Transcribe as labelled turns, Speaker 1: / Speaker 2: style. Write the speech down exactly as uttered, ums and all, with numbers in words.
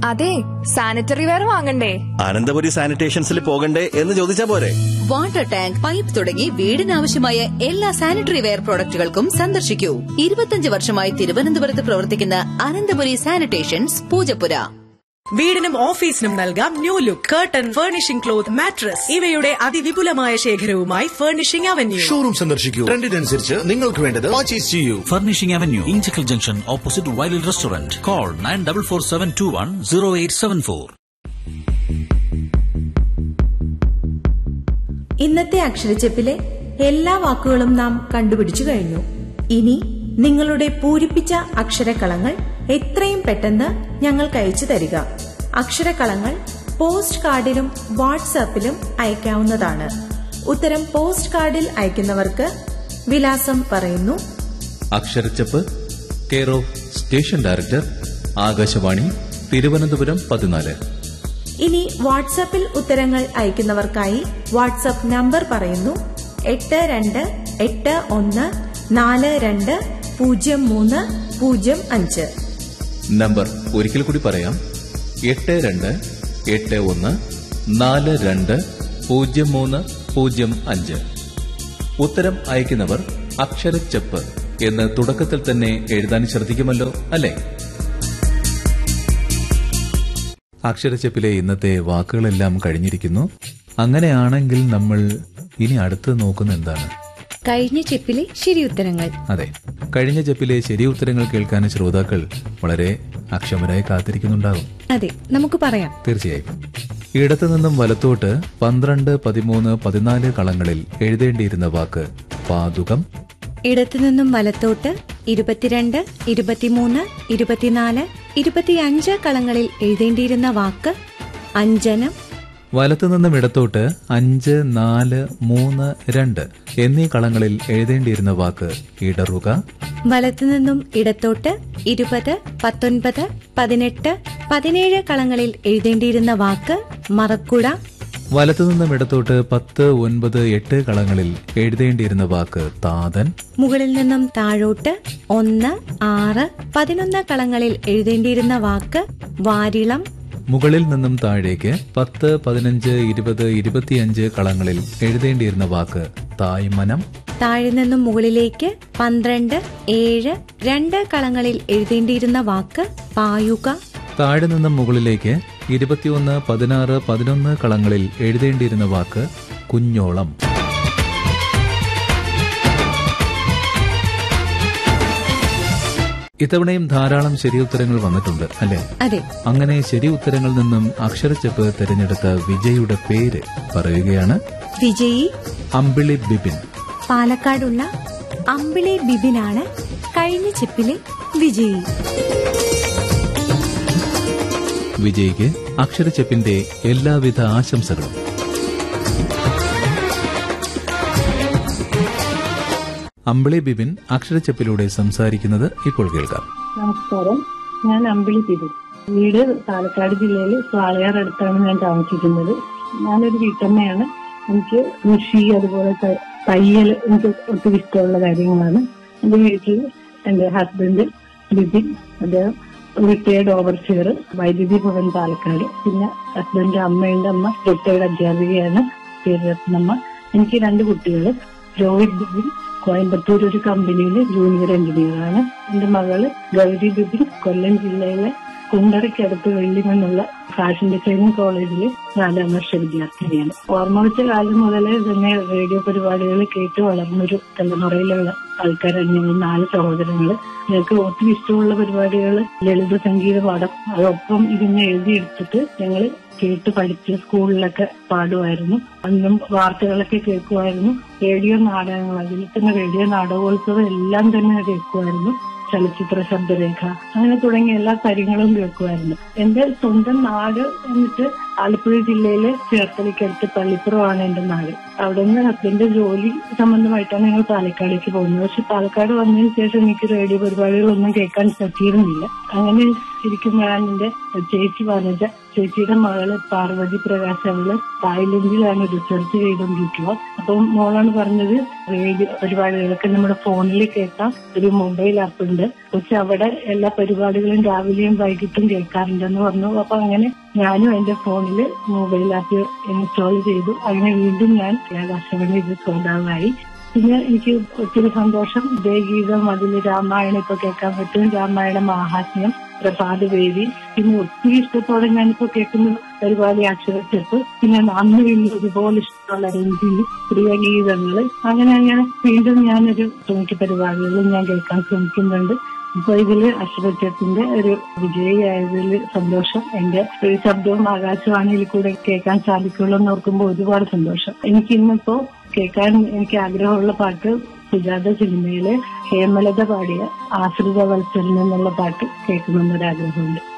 Speaker 1: അതെ, sanitary ware വാങ്ങണ്ടേ?
Speaker 2: അനന്തപുരി സാനിറ്റേഷൻസിൽ പോകണ്ടേ എന്ന് ചോദിച്ചാ പോരെ?
Speaker 3: വാട്ടർ ടാങ്ക്, പൈപ്പ് തുടങ്ങി വീടിനാവശ്യമായ എല്ലാ സാനിറ്ററി വെയർ പ്രോഡക്റ്റുകൾക്കും സന്ദർശിക്കൂ. ഇരുപത്തിയഞ്ച് വർഷമായി തിരുവനന്തപുരത്ത് പ്രവർത്തിക്കുന്ന അനന്തപുരി സാനിറ്റേഷൻസ്, പൂജപ്പുര.
Speaker 4: വീടിനും ഓഫീസിനും നൽകാം new look. Curtain, furnishing cloth, mattress ഇവയുടെ അതിവിപുലമായ ശേഖരവുമായി ഫർണിഷിംഗ് അവന്യൂ
Speaker 5: ഷോറൂം സന്ദർശിക്കൂ. ട്രെൻഡിനനുസരിച്ച് നിങ്ങൾക്ക് വേണ്ടത് പർച്ചേസ് ചെയ്യൂ.
Speaker 6: Furnishing avenue, Inchakkal junction, opposite വൈലിൽ restaurant. Call nine double four seven to one zero eight seven four.
Speaker 7: ഇന്നത്തെ അക്ഷരച്ചെപ്പിലെ എല്ലാ വാക്കുകളും നാം കണ്ടുപിടിച്ചു കഴിഞ്ഞു. ഇനി നിങ്ങളുടെ പൂരിപ്പിച്ച അക്ഷരക്കളങ്ങൾ എത്രയും പെട്ടെന്ന് ഞങ്ങൾക്ക് അയച്ചു തരിക. അക്ഷരക്കളങ്ങൾ പോസ്റ്റ് കാർഡിലും വാട്സാപ്പിലും അയക്കാവുന്നതാണ്. ഉത്തരം പോസ്റ്റ് കാർഡിൽ അയക്കുന്നവർക്ക് വിലാസം പറയുന്നു.
Speaker 8: അക്ഷരച്ചെപ്പ്, care of station director, Akashvani, Thiruvananthapuram പതിനാല്.
Speaker 7: ഇനി വാട്സാപ്പിൽ ഉത്തരങ്ങൾ അയക്കുന്നവർക്കായി വാട്സാപ്പ് നമ്പർ പറയുന്നു. എട്ട് രണ്ട് എട്ട് ഒന്ന് നാല് രണ്ട് പൂജ്യം മൂന്ന് പൂജ്യം അഞ്ച്.
Speaker 8: നമ്പർ ഒരിക്കൽ കൂടി പറയാം. എട്ട് രണ്ട് എട്ട് ഒന്ന് നാല് രണ്ട് പൂജ്യം മൂന്ന് പൂജ്യം അഞ്ച്. ഉത്തരം അയക്കുന്നവർ അക്ഷരച്ചെപ്പ് എന്ന് തുടക്കത്തിൽ തന്നെ എഴുതാൻ ശ്രദ്ധിക്കുമല്ലോ, അല്ലേ? അക്ഷരച്ചെപ്പിലെ ഇന്നത്തെ വാക്കുകളെല്ലാം കഴിഞ്ഞിരിക്കുന്നു. അങ്ങനെയാണെങ്കിൽ നമ്മൾ ഇനി അടുത്ത് നോക്കുന്ന എന്താണ്?
Speaker 9: കഴിഞ്ഞ ചെപ്പിലെ ശരി ഉത്തരങ്ങൾ.
Speaker 8: അതെ, കഴിഞ്ഞ ചെപ്പിലെ ശരി ഉത്തരങ്ങൾ കേൾക്കാൻ ശ്രോതാക്കൾ വളരെ അക്ഷമരായി കാത്തിരിക്കുന്നുണ്ടാകും.
Speaker 9: അതെ, നമുക്ക് പറയാം.
Speaker 8: തീർച്ചയായും. ഇടത്തുനിന്നും വലത്തോട്ട് പന്ത്രണ്ട്, പതിമൂന്ന്, പതിനാല് കളങ്ങളിൽ എഴുതേണ്ടിയിരുന്ന വാക്ക് പാതുകം.
Speaker 9: ഇടത്തുനിന്നും വലത്തോട്ട് ഇരുപത്തിരണ്ട്, ഇരുപത്തിമൂന്ന്, ഇരുപത്തിനാല്, ഇരുപത്തിയഞ്ച് കളങ്ങളിൽ എഴുതേണ്ടിയിരുന്ന വാക്ക് അഞ്ജനം.
Speaker 8: വലത്തുനിന്നും ഇടത്തോട്ട് അഞ്ച്, നാല്, മൂന്ന്, രണ്ട് എന്നീ കളങ്ങളിൽ എഴുതേണ്ടിയിരുന്ന വാക്ക് ഇടറുക.
Speaker 9: വലത്തുനിന്നും ഇടത്തോട്ട് ഇരുപത്, പത്തൊൻപത്, പതിനെട്ട്, പതിനേഴ് കളങ്ങളിൽ എഴുതേണ്ടിയിരുന്ന വാക്ക് മറക്കുട.
Speaker 8: വലത്തുനിന്നും ഇടത്തോട്ട് പത്ത്, ഒൻപത്, എട്ട് കളങ്ങളിൽ എഴുതേണ്ടിയിരുന്ന വാക്ക് താതൻ.
Speaker 9: മുകളിൽ നിന്നും താഴോട്ട് ഒന്ന്, ആറ്, പതിനൊന്ന് കളങ്ങളിൽ എഴുതേണ്ടിയിരുന്ന വാക്ക് വാരിളം.
Speaker 8: മുകളിൽ നിന്നും താഴേക്ക് പത്ത്, പതിനഞ്ച്, ഇരുപത്, ഇരുപത്തിയഞ്ച് കളങ്ങളിൽ എഴുതേണ്ടിയിരുന്ന വാക്ക് തായ്മനം.
Speaker 9: താഴെ നിന്നും മുകളിലേക്ക് പന്ത്രണ്ട്, ഏഴ്, രണ്ട് കളങ്ങളിൽ എഴുതേണ്ടിയിരുന്ന വാക്ക് പായുക.
Speaker 8: താഴെ നിന്നും മുകളിലേക്ക് ഇരുപത്തിയൊന്ന്, പതിനാറ്, പതിനൊന്ന് കളങ്ങളിൽ എഴുതേണ്ടിയിരുന്ന വാക്ക് കുഞ്ഞോളം. ഇത്തവണയും ധാരാളം ശരിയുത്തരങ്ങൾ വന്നിട്ടുണ്ട്, അല്ലേ?
Speaker 9: അതെ.
Speaker 8: അങ്ങനെ ശരി ഉത്തരങ്ങളിൽ നിന്നും അക്ഷരച്ചെപ്പ് തിരഞ്ഞെടുത്ത വിജയിയുടെ പേര് പറയുകയാണ്.
Speaker 9: വിജയി
Speaker 8: അമ്പിളി ബിബിൻ.
Speaker 9: പാലക്കാടുള്ള അമ്പിളി ബിബിനാണ് കഴിഞ്ഞ ചെപ്പിലെ വിജയി.
Speaker 8: വിജയിക്ക് അക്ഷരച്ചെപ്പിന്റെ എല്ലാവിധ ആശംസകളും. അമ്പിളി ബിബിൻ അക്ഷരച്ചെപ്പിലൂടെ സംസാരിക്കുന്നത് ഇപ്പോൾ കേൾക്കാം.
Speaker 10: നമസ്കാരം, ഞാൻ അമ്പിളി ബിബിൻ. വീട് പാലക്കാട് ജില്ലയിൽ വാളയാർ അടുത്താണ് ഞാൻ താമസിക്കുന്നത്. ഞാനൊരു വീട്ടമ്മയാണ്. എനിക്ക് കൃഷി, അതുപോലെ തയ്യൽ എനിക്ക് ഒത്തിരി ഇഷ്ടമുള്ള കാര്യങ്ങളാണ്. എന്റെ വീട്ടിൽ എന്റെ ഹസ്ബൻഡ് ബിബിൻ, അദ്ദേഹം റിട്ടയർഡ് ഓവർസിയർ, വൈദ്യുതി ഭവൻ പാലക്കാട്. പിന്നെ ഹസ്ബൻഡ് അമ്മയുടെ അമ്മ റിട്ടയർഡ് അധ്യാപികയാണ്, പേര് രത്നമ്മ. എനിക്ക് രണ്ട് കുട്ടികൾ. രോഹിത് ബിബിൻ കോയമ്പത്തൂർ ഒരു കമ്പനിയിൽ ജൂനിയർ എഞ്ചിനീയറാണ്. എന്റെ മകള് ഗൗരി ബിബിൻ കൊല്ലം ജില്ലയിലെ കുണ്ടറയ്ക്കടുത്ത് വെള്ളിമണ്ണുള്ള ഫാഷൻ ഡിസൈനിങ് കോളേജിലെ നാലാം വർഷ വിദ്യാർത്ഥിനിയാണ്. ഓർമ്മ വെച്ച കാലം മുതലേ തന്നെ റേഡിയോ പരിപാടികൾ കേട്ട് വളർന്നൊരു തലമുറയിലുള്ള ആൾക്കാരാണ് ഞങ്ങൾ നാല് സഹോദരങ്ങള്. ഞങ്ങൾക്ക് ഒത്തിരി ഇഷ്ടമുള്ള പരിപാടികൾ ലളിത സംഗീത പാഠം, അതൊപ്പം ഇതിനെ എഴുതിയെടുത്തിട്ട് ഞങ്ങള് കേട്ട് പഠിച്ച് സ്കൂളിലൊക്കെ പാടുമായിരുന്നു. അന്നും വാർത്തകളൊക്കെ കേൾക്കുമായിരുന്നു. റേഡിയോ നാടകങ്ങൾ, അതിൽ തന്നെ റേഡിയോ നാടകോത്സവം എല്ലാം തന്നെ കേൾക്കുമായിരുന്നു. ചലച്ചിത്ര ശബ്ദരേഖ, അങ്ങനെ തുടങ്ങിയ എല്ലാ കാര്യങ്ങളും കേൾക്കുമായിരുന്നു. എന്റെ സ്വന്തം നാട് എന്നിട്ട് ആലപ്പുഴ ജില്ലയിലെ ചേർത്തലയ്ക്കടുത്ത് പള്ളിപ്പുറമാണ് എന്റെ നാട്. അവിടെ നിന്ന് ഹസ്ബൻഡ് ജോലി സംബന്ധമായിട്ടാണ് ഞങ്ങൾ പാലക്കാടേക്ക് പോകുന്നത്. പക്ഷെ പാലക്കാട് വന്നതിന് ശേഷം എനിക്ക് റേഡിയോ പരിപാടികളൊന്നും കേൾക്കാൻ പറ്റിയിരുന്നില്ല. അങ്ങനെ ഇരിക്കുമ്പോഴാണ് എന്റെ ചേച്ചി വനജ, ചേച്ചിയുടെ മകള് പാർവതി പ്രകാശ്, അവള് തായ്ലൻഡിലാണ് റിസർച്ച് ചെയ്തുകൊണ്ടിരിക്കുക. അപ്പം മോളാണ് പറഞ്ഞത് റേഡിയോ പരിപാടികളൊക്കെ നമ്മുടെ ഫോണിൽ കേൾക്കാം, ഒരു മൊബൈൽ ആപ്പ് ഉണ്ട്, പക്ഷെ അവിടെ എല്ലാ പരിപാടികളും രാവിലെയും വൈകിട്ടും കേൾക്കാറുണ്ടെന്ന് പറഞ്ഞു. അപ്പൊ അങ്ങനെ ഞാനും എന്റെ ഫോണില് മൊബൈൽ ആപ്പ് ഇൻസ്റ്റാൾ ചെയ്തു. അങ്ങനെ വീണ്ടും ഞാൻ ആകാശവാണി ഇത് ശ്രോതാവായി. പിന്നെ എനിക്ക് ഒത്തിരി സന്തോഷം, ദേവഗീതം, അതില് രാമായണം ഇപ്പൊ കേൾക്കാൻ പറ്റും, രാമായണ മഹാത്മ്യം, പ്രഭാതവേദി, പിന്നെ ഒത്തിരി ഇഷ്ടത്തോടെ ഞാനിപ്പോ കേൾക്കുന്ന പരിപാടി അക്ഷരച്ചെപ്പ്, പിന്നെ അന്ന് വീണ്ടും ഒരുപോലെ ഇഷ്ടമുള്ള രഞ്ജിനി, പ്രിയഗീതങ്ങള്, അങ്ങനെ അങ്ങനെ വീണ്ടും ഞാനൊരു തൊണ്ണൂറ്റി പരിപാടികളും ഞാൻ കേൾക്കാൻ ശ്രമിക്കുന്നുണ്ട്. ഇപ്പൊ ഇതില് അക്ഷരച്ചെപ്പിന്റെ ഒരു വിജയിയായതിൽ സന്തോഷം. എന്റെ ഒരു ശബ്ദവും ആകാശവാണിയിൽ കൂടെ കേൾക്കാൻ സാധിക്കുള്ളൂ എന്ന് ഓർക്കുമ്പോൾ ഒരുപാട് സന്തോഷം. എനിക്ക് ഇന്നിപ്പോ കേൾക്കാൻ എനിക്ക് ആഗ്രഹമുള്ള പാട്ട് സുജാത സിനിമയിലെ ഹേമലത പാടിയ ആശ്രിത വത്സരൻ എന്നുള്ള പാട്ട് കേൾക്കണമെന്നൊരാഗ്രഹമുണ്ട്.